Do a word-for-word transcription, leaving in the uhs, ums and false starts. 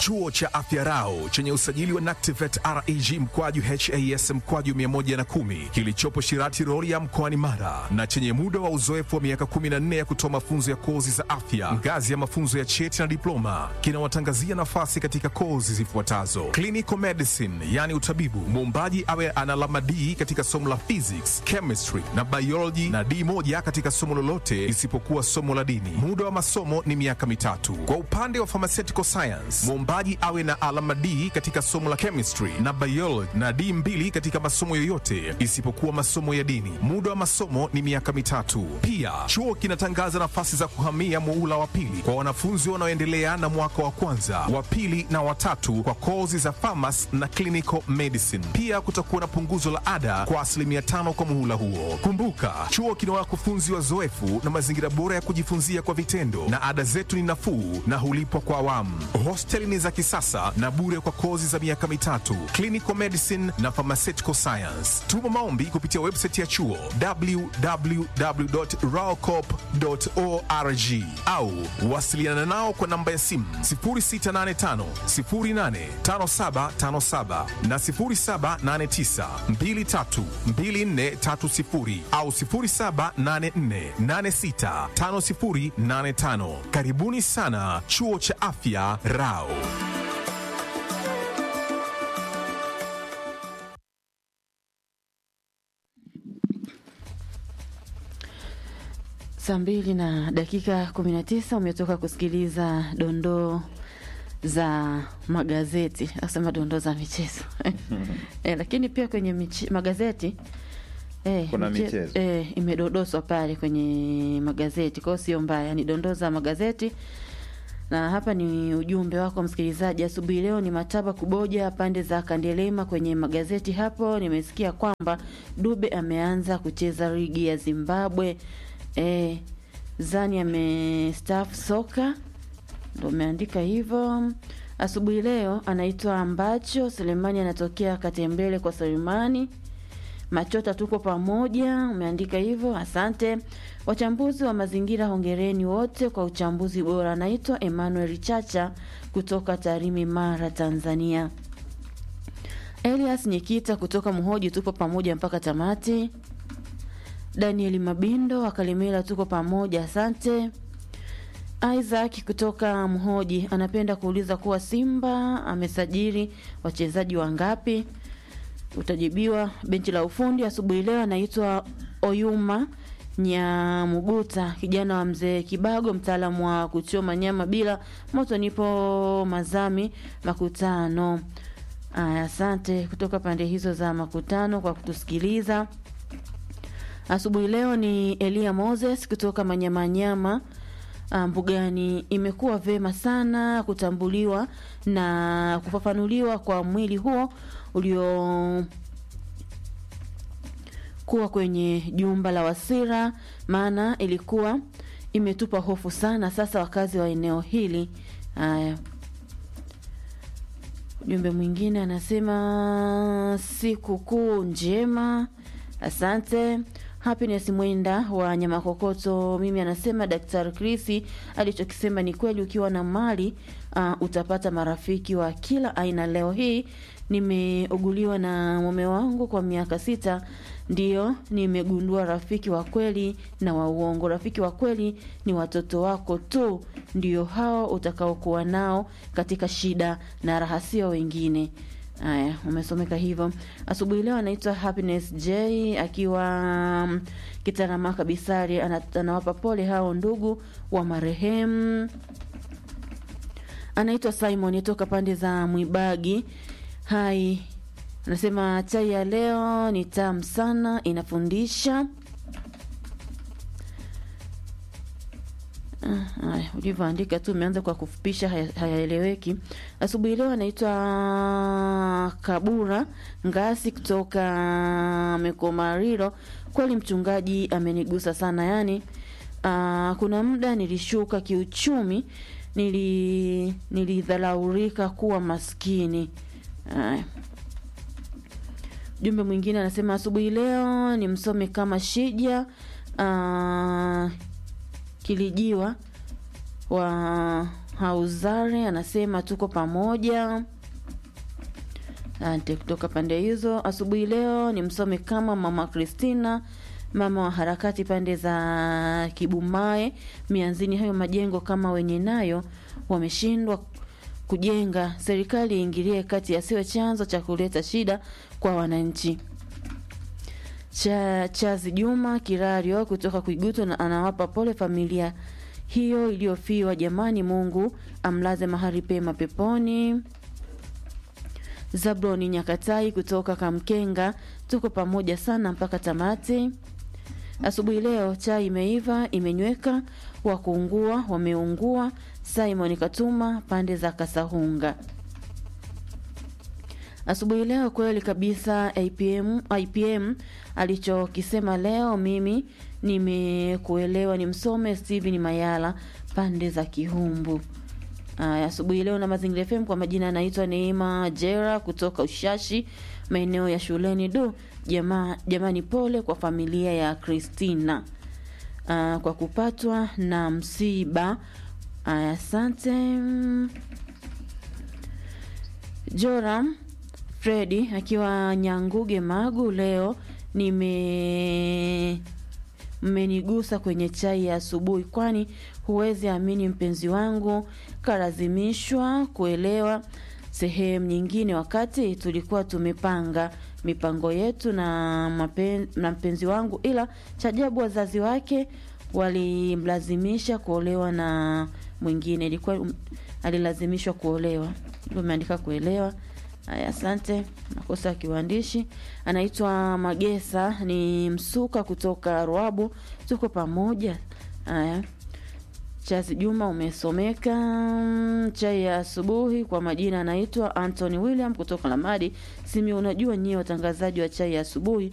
Chuo cha Afya Rau chenye usajili wa NACTIVATE R E G mkwaju H A S mkwaju mia moja na kumi kilichopo Shirati Rorya mkoani Mara na chenye muda wa uzoefu wa miaka kumi na nne ya kutoa mafunzo ya kozi za afya ngazi ya mafunzo ya cheti na diploma kinawatangazia nafasi katika kozi zifuatazo: clinical medicine, yani utabibu, muombaji awe ana alama D katika somo la physics, chemistry na biology na D moja katika somo lolote isipokuwa somo la dini. Muda wa masomo ni miaka mitatu. Kwa upande wa pharmaceutical science, muombaji awe na alama D katika somo la chemistry na biology na D mbili katika masomo yoyote isipokuwa masomo ya dini. Muda wa masomo ni miaka mitatu. Pia chuo kinatangaza nafasi za kuhamia muhula wa pili kwa wanafunzi wanaoendelea na mwaka wa kwanza, wa pili na watatu kwa kozi za pharmacy na clinical medicine. Pia kutakuwa na punguzo la ada kwa asilimia tano kwa muhula huo. Kumbuka, chuo kina wakufunzi wazoefu na mazingira bora ya kujifunzia kwa vitendo, na ada zetu ni nafuu na hulipwa kwa awamu. Hosteli ni za kisasa na bure kwa kozi za miaka mitatu, clinical medicine na pharmaceutical science. Tuma maombi kupitia website ya chuo w w w dot raocorp dot org au wasiliana nao kwa namba ya simu sifuri sita nane tano sifuri nane tano saba tano saba na sifuri saba nane tisa mbili tatu mbili nne tatu sifuri au sifuri saba nane nne nane sita tano sifuri nane tano. Karibuni sana Chuo cha Afya Rau. Saa mbili na dakika kumi na tisa umetoka kusikiliza dondoo za magazeti, asema dondoo za michezo. eh, lakini pia kwenye michi, magazeti eh, kuna miche, michezo eh, imedodoswa pale kwenye magazeti. Kwa hiyo sio mbaya, ni dondoo za magazeti. Na hapa ni ujumbe wako msikilizaji. Asubuhi leo ni mataba kuboja pande za Kandelema kwenye magazeti hapo. Nimesikia kwamba Dube ameanza kucheza ligi ya Zimbabwe. Eh, Zani amestaafu soka, ndio umeandika hivyo. Asubuhi leo anaitwa Ambacho Selemani, anatokea Katembele kwa Selemani. Machota tuko pamoja, umeandika hivyo, asante. Wachambuzi wa mazingira, hongereni wote kwa uchambuzi bora. Anaitwa Emmanuel Chacha kutoka Tarime, Mara, Tanzania. Elias Nyikita kutoka Muhoji, tuko pamoja mpaka tamati. Daniel Mabindo wa Kalimela, tuko pamoja, asante. Isaac kutoka Muhoji anapenda kuuliza kuwa Simba amesajili wachezaji wangapi? Utajibiwa. Benchi la ufundi asubuhi leo anaitwa Oyuma Nyamuguta, kijana wa mzee Kibago, mtaalamu wa kuchoma nyama bila moto. Nipo Mazami Makutano. Aya, asante kutoka pande hizo za Makutano kwa kutusikiliza. Asubuhi leo ni Elia Moses kutoka Manyamanyama Mbugani. Imekuwa vema sana kutambuliwa na kufafanuliwa kwa mwili huo ulio kuwa kwenye jumba la Wasira, maana ilikuwa imetupa hofu sana sasa wakazi wa eneo hili. Haya, jumbe mwingine anasema siku kuu njema, asante. Happiness Mwenda wa Nyamakokoto, mimi anasema Daktari Krisi alichokisema ni kweli, ukiwa na mali uh, utapata marafiki wa kila aina. Leo hii nimeuguliwa na mume wangu kwa miaka sita, ndio nimegundua rafiki wa kweli na wa uongo. Rafiki wa kweli ni watoto wako tu, ndio hao utakaokuwa nao katika shida na raha, sio wengine. Haya, umesomeka hivyo. Asubuhi leo anaitwa Happiness J akiwa um, Kitaramaka Bisari, anawapa pole hao ndugu wa marehemu. Anaitwa Simon kutoka pande za Mwibagi. Hai, anasema chai ya leo ni tamu sana, inafundisha. Haya, ulivyoandika tu umeanza kwa kufupisha, hayaeleweki. Asubuhi leo anaitwa Kabura Ngasi kutoka Mekomariro. Kweli mchungaji amenigusa sana, yani uh, kuna muda nilishuka kiuchumi, nili nilidhalaurika kuwa maskini. Haya, jumbe mwingine anasema asubuhi leo ni msome kama Shija uh, Kilijiwa wa Hauzare anasema tuko pamoja. Ante kutoka pande hizo. Asubuhi leo ni msome kama Mama Christina, mama wa harakati pande za Kibumae Mianzini. Hayo majengo kama wenye nayo wameshindwa kujenga, serikali iingilie kati, asiwe chanzo cha kuleta shida kwa wananchi. Cha Chazi Juma Kirario kutoka Kuigutu na anawapa pole familia hiyo iliyofiwa. Jamani, Mungu amlaze mahali pema peponi. Zabloni Nyakatai kutoka Kamkenga, tuko pamoja sana mpaka tamati. Asubuhi leo chai imeiva imenyweka, wa kuungua wameungua. Simon Katuma pande za Kasahunga. Asubuhi leo kweli kabisa I P M I P M alichokisema leo mimi nimekuelewa. Ni msome Steven Mayala pande za Kihumbu. Aya, asubuhi leo na Mazingira F M kwa majina anaitwa Neema Jera kutoka Ushashi maeneo ya shuleni. Du jamaa jamani, pole kwa familia ya Christina Aa, kwa kupatwa na msiba. Aya, asante. Joram Freddy akiwa Nyanguge Magu, leo nime mmenigusa kwenye chai ya asubuhi, kwani huwezi amini mpenzi wangu kalazimishwa kuelewa sehemu nyingine wakati tulikuwa tumepanga mipango yetu na mapen, na mpenzi wangu, ila chajabu wazazi wake walimlazimisha kuolewa na mwingine. Ilikuwa um, alilazimishwa kuolewa. Umeandika kuelewa. Haya, asante. Makosa ya kiwaandishi. Anaitwa Magesa ni Msuka kutoka Ruabu, tuko pamoja. Haya. Chazi Juma umesomeka. Chai ya asubuhi kwa majina anaitwa Anthony William kutoka Lamadi. Simi, unajua nyie watangazaji wa chai ya asubuhi